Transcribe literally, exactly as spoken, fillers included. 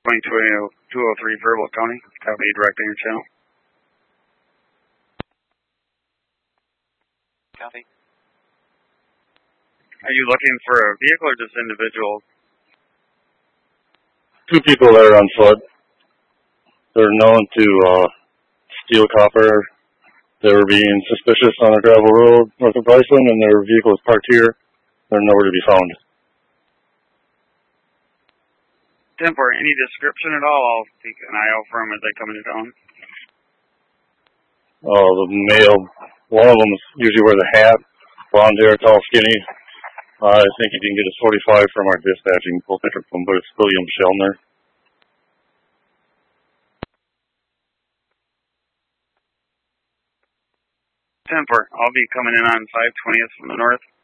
Point two oh three Verbal County. Copy, direct on your channel. Copy. Are you looking for a vehicle or just individual? Two people that are on foot. They're known to uh, steal copper. They were being suspicious on a gravel road north of Bryceland, and their vehicle is parked here. They're nowhere to be found. ten four, any description at all? I'll keep an eye out for them as they come into town. Oh, the male, one of them usually wears a hat, blonde hair, tall, skinny. Uh, I think you can get a forty-five from our dispatching full picture from, but it's William Shellner. ten four, I'll be coming in on five twentieth from the north.